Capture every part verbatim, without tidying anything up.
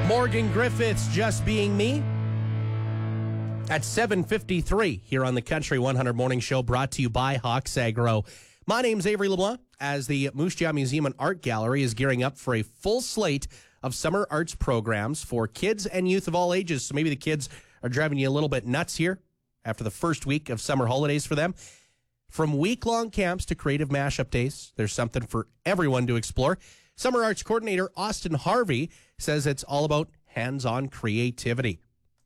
Morgan Griffiths, Just Being Me. At seven fifty-three here on the Country one hundred Morning Show, brought to you by Hawks Agro. My name's Avery LeBlanc, as the Moose Jaw Museum and Art Gallery is gearing up for a full slate of summer arts programs for kids and youth of all ages. So maybe the kids are driving you a little bit nuts here after the first week of summer holidays for them. From week-long camps to creative mashup days, there's something for everyone to explore. Summer Arts Coordinator Austin Harvey says it's all about hands-on creativity.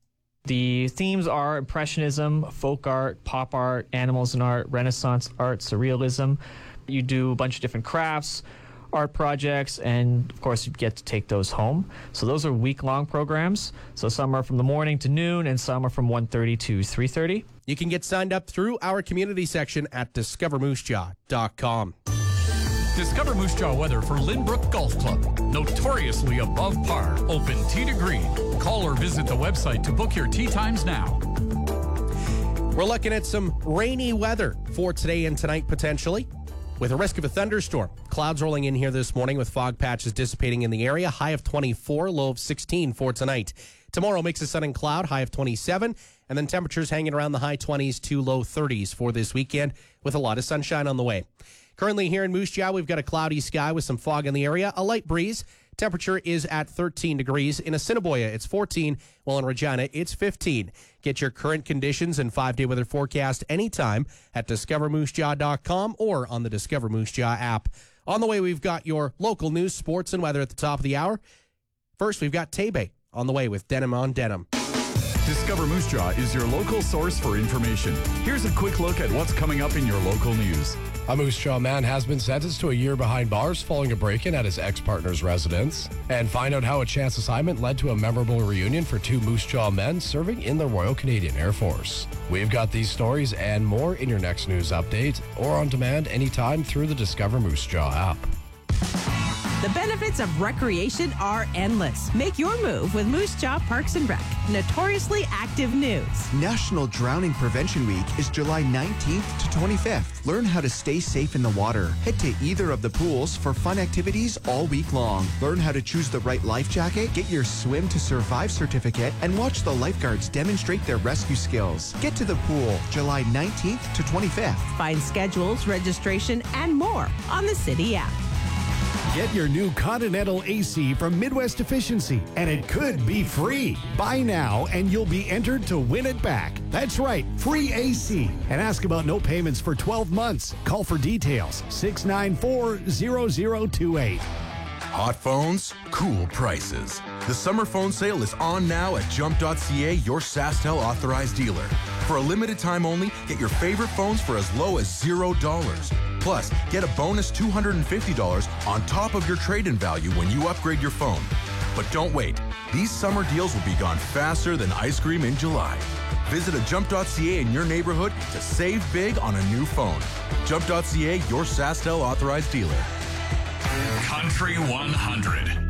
The themes are Impressionism, folk art, pop art, animals in art, Renaissance art, surrealism. You do a bunch of different crafts, art projects, and of course you get to take those home. So those are week-long programs. So some are from the morning to noon, and some are from one thirty to three thirty. You can get signed up through our community section at discover moose jaw dot com. Discover Moose Jaw weather for Lynbrook Golf Club. Notoriously above par. Open tee to green. Call or visit the website to book your tee times now. We're looking at some rainy weather for today and tonight potentially, with a risk of a thunderstorm. Clouds rolling in here this morning with fog patches dissipating in the area. High of twenty-four, low of sixteen for tonight. Tomorrow mix of sun and cloud, high of twenty-seven, and then temperatures hanging around the high twenties to low thirties for this weekend with a lot of sunshine on the way. Currently here in Moose Jaw, we've got a cloudy sky with some fog in the area, a light breeze. Temperature is at thirteen degrees. In Assiniboia, it's fourteen, while in Regina, it's fifteen. Get your current conditions and five-day weather forecast anytime at discover moose jaw dot com or on the Discover Moose Jaw app. On the way, we've got your local news, sports, and weather at the top of the hour. First, we've got Tay-Bay on the way with Denim on Denim. Discover Moose Jaw is your local source for information. Here's a quick look at what's coming up in your local news. A Moose Jaw man has been sentenced to a year behind bars following a break-in at his ex-partner's residence. And find out how a chance assignment led to a memorable reunion for two Moose Jaw men serving in the Royal Canadian Air Force. We've got these stories and more in your next news update or on demand anytime through the Discover Moose Jaw app. The benefits of recreation are endless. Make your move with Moose Jaw Parks and Rec. Notoriously active news. National Drowning Prevention Week is July nineteenth to twenty-fifth. Learn how to stay safe in the water. Head to either of the pools for fun activities all week long. Learn how to choose the right life jacket, get your Swim to Survive certificate, and watch the lifeguards demonstrate their rescue skills. Get to the pool July nineteenth to twenty-fifth. Find schedules, registration, and more on the City app. Get your new Continental A C from Midwest Efficiency, and it could be free. Buy now, and you'll be entered to win it back. That's right, free A C. And ask about no payments for twelve months. Call for details, six nine four, zero zero two eight. Hot phones, cool prices. The summer phone sale is on now at jump dot c a, your SaskTel authorized dealer. For a limited time only, get your favorite phones for as low as zero dollars. Plus, get a bonus two hundred fifty dollars on top of your trade-in value when you upgrade your phone. But don't wait. These summer deals will be gone faster than ice cream in July. Visit a jump dot c a in your neighborhood to save big on a new phone. jump dot c a, your SaskTel authorized dealer. Country one hundred.